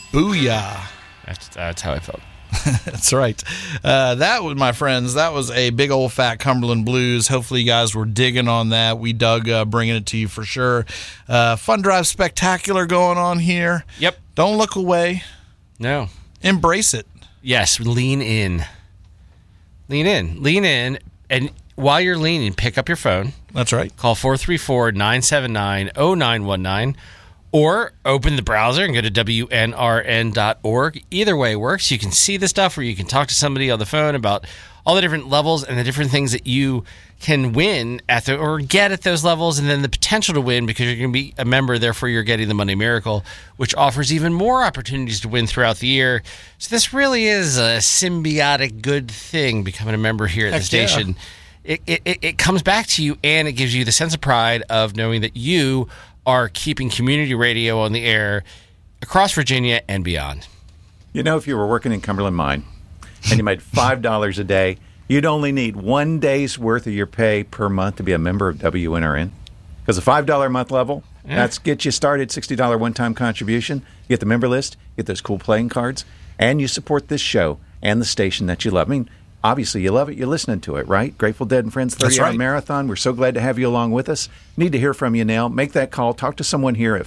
Booyah. That's how I felt. That's right. That was, my friends, that was a big old fat Cumberland Blues. Hopefully you guys were digging on that. We dug bringing it to you for sure. Fun Drive Spectacular going on here. Yep. Don't look away. No. Embrace it. Yes, lean in. Lean in. And while you're leaning, pick up your phone. That's right. Call 434-979-0919. Or open the browser and go to WNRN.org. Either way works. You can see the stuff, or you can talk to somebody on the phone about all the different levels and the different things that you can win at or get at those levels, and then the potential to win because you're going to be a member, therefore you're getting the Monday Miracle, which offers even more opportunities to win throughout the year. So this really is a symbiotic good thing, becoming a member here at the station. Yeah. It comes back to you, and it gives you the sense of pride of knowing that you are keeping community radio on the air across Virginia and beyond. You know, if you were working in Cumberland Mine and you made $5 a day, you'd only need 1 day's worth of your pay per month to be a member of WNRN. Because a $5 a month level, that's get you started, $60 one-time contribution. You get the member list, you get those cool playing cards, and you support this show and the station that you love. I mean, obviously, you love it. You're listening to it, right? Grateful Dead and Friends 30-hour marathon. We're so glad to have you along with us. Need to hear from you now. Make that call. Talk to someone here at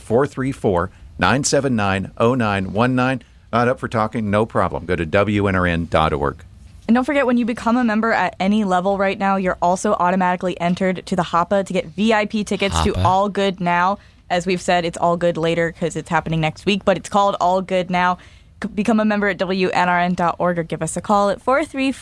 434-979-0919. Not up for talking? No problem. Go to WNRN.org. And don't forget, when you become a member at any level right now, you're also automatically entered to the HOPA to get VIP tickets to All Good Now. As we've said, it's All Good later because it's happening next week, but it's called All Good Now. Become a member at WNRN.org or give us a call at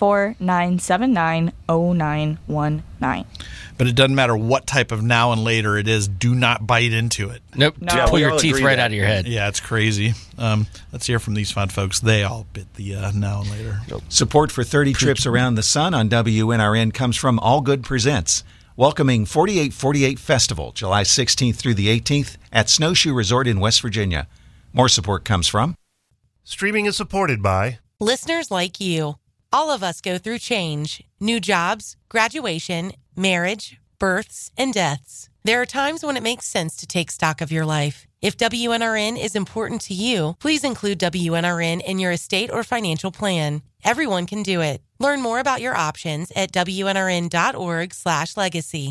434-979-0919. But it doesn't matter what type of now and later it is. Do not bite into it. Nope. No. Pull your teeth right out of your head. Yeah, it's crazy. Let's hear from these fine folks. They all bit the now and later. Support for 30 trips around the sun on WNRN comes from All Good Presents, welcoming 4848 Festival, July 16th through the 18th at Snowshoe Resort in West Virginia. More support comes from Streaming is supported by listeners like you. All of us go through change, new jobs, graduation, marriage, births, and deaths. There are times when it makes sense to take stock of your life. If WNRN is important to you, please include WNRN in your estate or financial plan. Everyone can do it. Learn more about your options at WNRN.org/legacy.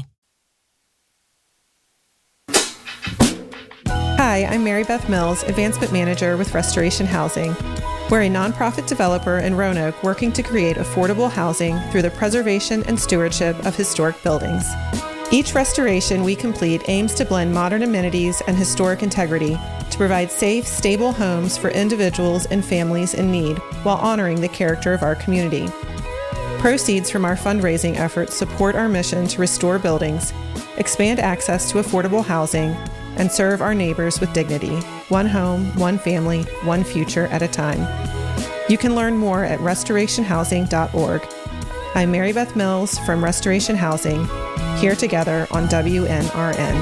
Hi, I'm Mary Beth Mills, Advancement Manager with Restoration Housing. We're a nonprofit developer in Roanoke working to create affordable housing through the preservation and stewardship of historic buildings. Each restoration we complete aims to blend modern amenities and historic integrity to provide safe, stable homes for individuals and families in need while honoring the character of our community. Proceeds from our fundraising efforts support our mission to restore buildings, expand access to affordable housing, and serve our neighbors with dignity, one home, one family, one future at a time. You can learn more at restorationhousing.org. I'm Mary Beth Mills from Restoration Housing, here together on WNRN.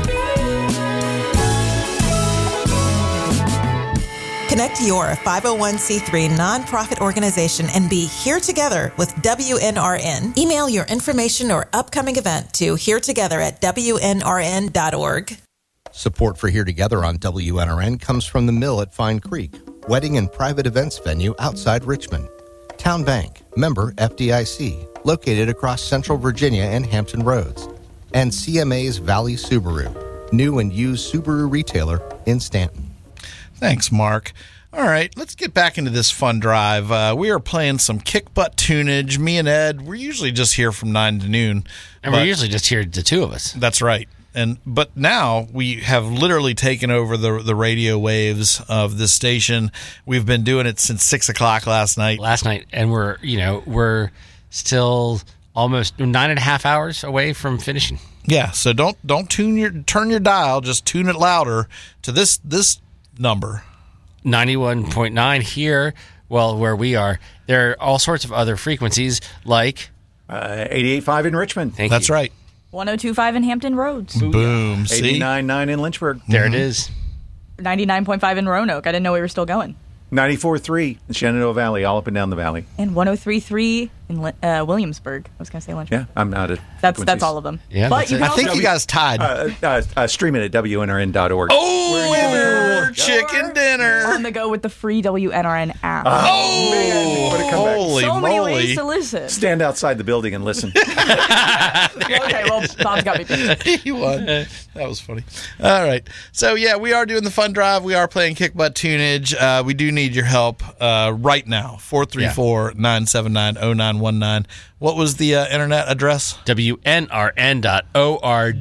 Connect your 501c3 nonprofit organization and be here together with WNRN. Email your information or upcoming event to heretogether@WNRN.org. Support for Here Together on WNRN comes from the Mill at Fine Creek, wedding and private events venue outside Richmond. Town Bank, member FDIC, located across Central Virginia and Hampton Roads. And CMA's Valley Subaru, new and used Subaru retailer in Stanton. Thanks, Mark. All right, let's get back into this fun drive. We are playing some kick butt tunage. Me and Ed, we're usually just here from 9 to noon. And we're usually just here, the two of us. That's right. But now we have literally taken over the radio waves of this station. We've been doing it since 6 o'clock last night. And we're still almost 9.5 hours away from finishing. Yeah, so don't turn your dial, just tune it louder to this number. 91.9 here. Well, where we are, there are all sorts of other frequencies like 88.5 in Richmond. That's right. 102.5 in Hampton Roads. Boom. 89.9 in Lynchburg. There it is. 99.5 in Roanoke. I didn't know we were still going. 94.3 in Shenandoah Valley, all up and down the valley. And 103.3 in Williamsburg. I was going to say Lynchburg. Yeah, I'm not at That's all of them. Yeah, but I think you guys tied. Stream it at WNRN.org. Oh, Your chicken dinner. On the go with the free WNRN app. Man, what a comeback. Holy so many moly. ways to listen. Stand outside the building and listen. Okay, well, Bob's got me too. He won. That was funny. All right. So, yeah, we are doing the fund drive. We are playing Kick Butt Tunage. We do need your help right now. 434-979-0919. What was the internet address? WNRN.org.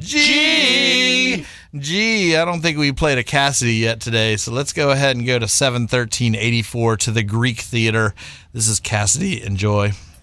Gee, I don't think we played a Cassidy yet today, so let's go ahead and go to 71384 to the Greek Theater. This is Cassidy. Enjoy.